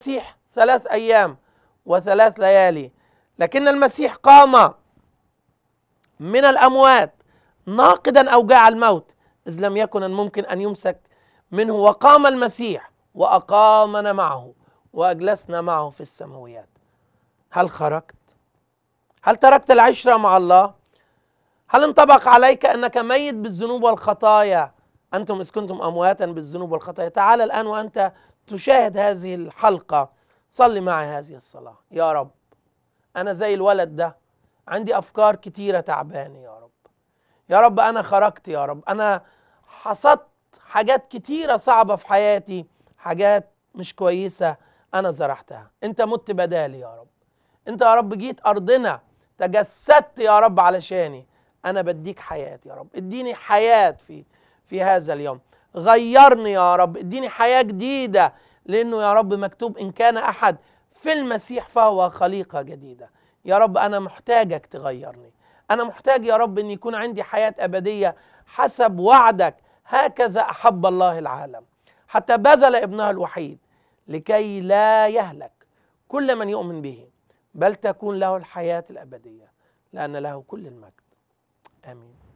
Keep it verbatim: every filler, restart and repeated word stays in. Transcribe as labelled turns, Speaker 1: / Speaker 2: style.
Speaker 1: المسيح ثلاث أيام وثلاث ليالي، لكن المسيح قام من الأموات ناقدا أوجاع الموت، إذ لم يكن الممكن أن يمسك منه، وقام المسيح وأقامنا معه وأجلسنا معه في السماويات. هل خرجت؟ هل تركت العشرة مع الله؟ هل انطبق عليك أنك ميت بالذنوب والخطايا؟ أنتم إذ كنتم أمواتا بالذنوب والخطايا. تعال الآن وأنت تشاهد هذه الحلقة صلي معي هذه الصلاة. يا رب أنا زي الولد ده، عندي أفكار كتيرة تعباني يا رب. يا رب أنا خرجت يا رب، أنا حصدت حاجات كتيرة صعبة في حياتي، حاجات مش كويسة أنا زرعتها. أنت مت بدالي يا رب، أنت يا رب جيت أرضنا تجسدت يا رب علشاني. أنا بديك حياة يا رب، اديني حياة في في هذا اليوم، غيرني يا رب، اديني حياة جديدة، لأنه يا رب مكتوب إن كان أحد في المسيح فهو خليقة جديدة. يا رب أنا محتاجك تغيرني، أنا محتاج يا رب أن يكون عندي حياة أبدية حسب وعدك. هكذا أحب الله العالم حتى بذل ابنه الوحيد لكي لا يهلك كل من يؤمن به، بل تكون له الحياة الأبدية، لأن له كل المجد. آمين.